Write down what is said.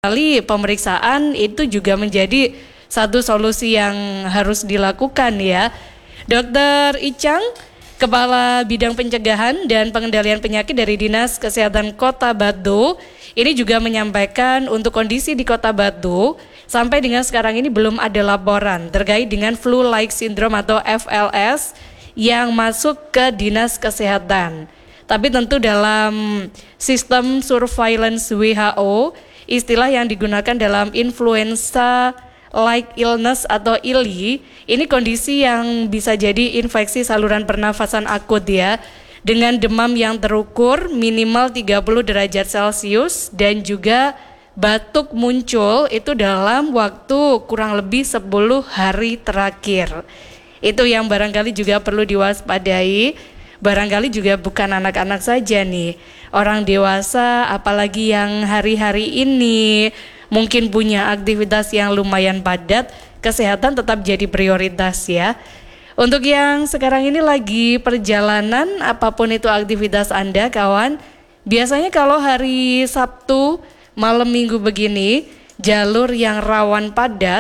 kali pemeriksaan itu juga menjadi satu solusi yang harus dilakukan ya. Dr. Icang, Kepala Bidang Pencegahan dan Pengendalian Penyakit dari Dinas Kesehatan Kota Batu, ini juga menyampaikan untuk kondisi di Kota Batu, sampai dengan sekarang ini belum ada laporan terkait dengan flu-like syndrome atau FLS yang masuk ke Dinas Kesehatan. Tapi tentu dalam sistem surveillance WHO, istilah yang digunakan dalam influenza like illness atau ILI, ini kondisi yang bisa jadi infeksi saluran pernafasan akut ya, dengan demam yang terukur minimal 30 derajat Celcius dan juga batuk muncul itu dalam waktu kurang lebih 10 hari terakhir. Itu yang barangkali juga perlu diwaspadai. Barangkali juga bukan anak-anak saja nih, orang dewasa apalagi yang hari-hari ini mungkin punya aktivitas yang lumayan padat, kesehatan tetap jadi prioritas ya. Untuk yang sekarang ini lagi perjalanan, apapun itu aktivitas Anda kawan, biasanya kalau hari Sabtu, malam Minggu begini, jalur yang rawan padat